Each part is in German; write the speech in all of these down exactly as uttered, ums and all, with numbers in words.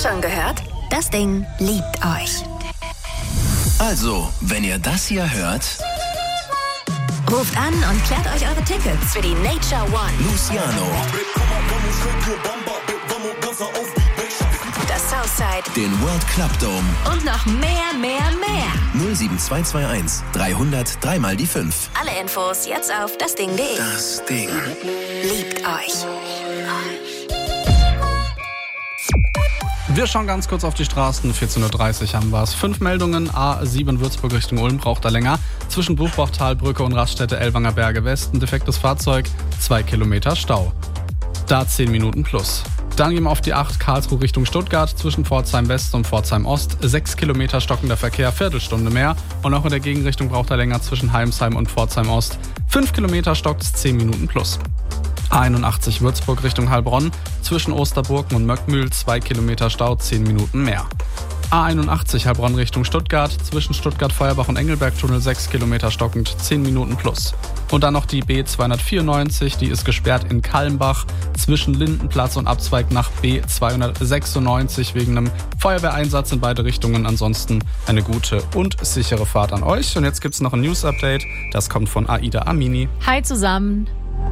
Schon gehört? Das Ding liebt euch. Also, wenn ihr das hier hört, ruft an und klärt euch eure Tickets für die Nature One, Luciano, das Southside, den World Club Dome und noch mehr, mehr, mehr. null sieben zwei zwei eins dreihundert dreimal die fünf. Alle Infos jetzt auf dasding punkt de. Das Ding Liebt euch. Wir schauen ganz kurz auf die Straßen. vierzehn Uhr dreißig haben wir es. Fünf Meldungen. A sieben Würzburg Richtung Ulm braucht er länger. Zwischen Buchbachtalbrücke und Raststätte Ellwanger Berge West ein defektes Fahrzeug. Zwei Kilometer Stau. Da zehn Minuten plus. Dann gehen wir auf die acht Karlsruhe Richtung Stuttgart. Zwischen Pforzheim West und Pforzheim Ost. Sechs Kilometer stockender Verkehr, Viertelstunde mehr. Und auch in der Gegenrichtung braucht er länger zwischen Heimsheim und Pforzheim Ost. Fünf Kilometer stockt's, zehn Minuten plus. A einundachtzig Würzburg Richtung Heilbronn, zwischen Osterburgen und Möckmühl zwei Kilometer Stau, zehn Minuten mehr. A einundachtzig Heilbronn Richtung Stuttgart, zwischen Stuttgart-Feuerbach und Engelberg-Tunnel sechs Kilometer stockend, zehn Minuten plus. Und dann noch die B zweihundertvierundneunzig, die ist gesperrt in Kallenbach, zwischen Lindenplatz und Abzweig nach B zweihundertsechsundneunzig wegen einem Feuerwehreinsatz in beide Richtungen. Ansonsten eine gute und sichere Fahrt an euch. Und jetzt gibt's noch ein News-Update, das kommt von Aida Amini. Hi zusammen.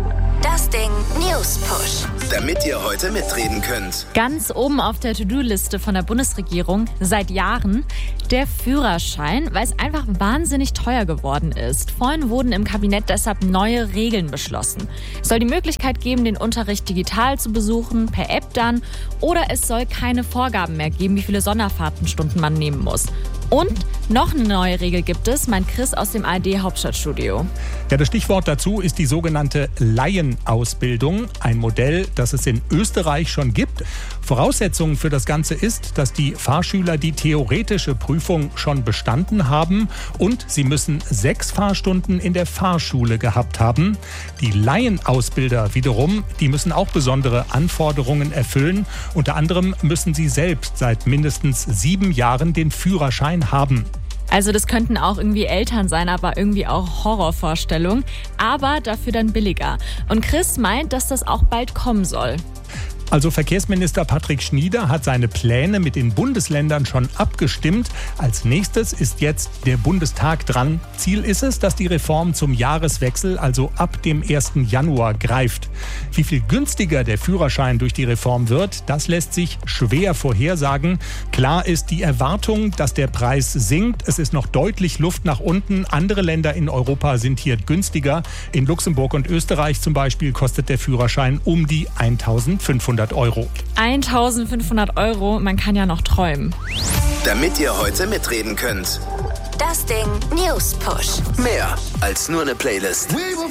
Das Ding News Push. Damit ihr heute mitreden könnt. Ganz oben auf der To-Do-Liste von der Bundesregierung seit Jahren der Führerschein, weil es einfach wahnsinnig teuer geworden ist. Vorhin wurden im Kabinett deshalb neue Regeln beschlossen. Es soll die Möglichkeit geben, den Unterricht digital zu besuchen, per App dann, oder es soll keine Vorgaben mehr geben, wie viele Sonderfahrtenstunden man nehmen muss. Und noch eine neue Regel gibt es, meint Chris aus dem A R D-Hauptstadtstudio. Ja, das Stichwort dazu ist die sogenannte Laienausbildung, ein Modell, das es in Österreich schon gibt. Voraussetzung für das Ganze ist, dass die Fahrschüler die theoretische Prüfung schon bestanden haben und sie müssen sechs Fahrstunden in der Fahrschule gehabt haben. Die Laienausbilder wiederum, die müssen auch besondere Anforderungen erfüllen. Unter anderem müssen sie selbst seit mindestens sieben Jahren den Führerschein haben. Also das könnten auch irgendwie Eltern sein, aber irgendwie auch Horrorvorstellungen, aber dafür dann billiger. Und Chris meint, dass das auch bald kommen soll. Also Verkehrsminister Patrick Schnieder hat seine Pläne mit den Bundesländern schon abgestimmt. Als nächstes ist jetzt der Bundestag dran. Ziel ist es, dass die Reform zum Jahreswechsel, also ab dem ersten Januar, greift. Wie viel günstiger der Führerschein durch die Reform wird, das lässt sich schwer vorhersagen. Klar ist die Erwartung, dass der Preis sinkt. Es ist noch deutlich Luft nach unten. Andere Länder in Europa sind hier günstiger. In Luxemburg und Österreich zum Beispiel kostet der Führerschein um die eintausendfünfhundert Euro. eintausendfünfhundert Euro, man kann ja noch träumen. Damit ihr heute mitreden könnt. Das Ding News Push. Mehr als nur eine Playlist.